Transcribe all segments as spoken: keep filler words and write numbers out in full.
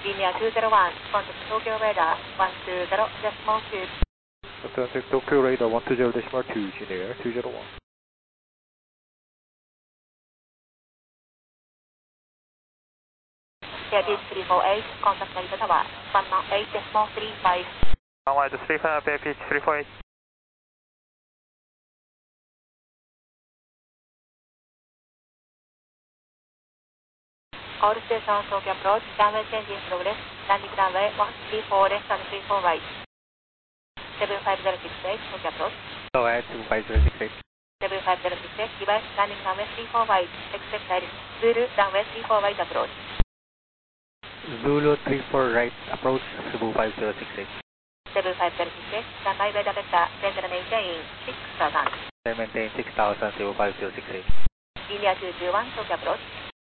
Linea two zero one, contact Tokyo radar one two zero decimal two. Contact Tokyo radar one two zero decimal two, Linear two zero one. Airbeat three four eight, contact Narita Tower one one eight decimal three five. Downwind three five, Airbeat three four eight. All stations Tokyo approach, runway change in progress, landing runway one three four left and three four right. seven five zero six eight, Tokyo approach. Go ahead, two five zero six eight. seven five zero six eight, device landing runway three four right, expect direct Zulu runway three four right approach. Zulu three four right, approach Cebu five zero six eight. seven five zero six eight, standby weather vector, center maintain six thousand. Maintain six thousand, Cebu five zero six eight. Linear two two one, Tokyo approach.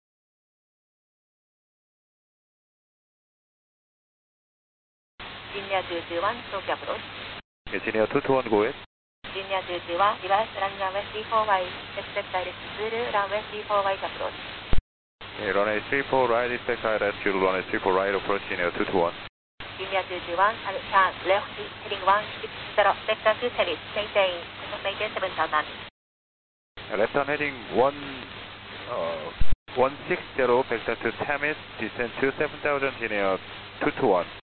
Linear two two one, Tokyo approach. Linear two two one, go ahead. Linear two two one, device landing runway three four right, expect direct Zulu runway three four right approach. Okay, runway three four right, expect direct Zulu runway three four right approach, linear two two one. Linear two two one, and turn left heading one six zero, vector to tennis, maintain, maintain seven thousand. Left on heading one, uh, one six zero, vector to Tamis, descend to seven thousand, linear two two one.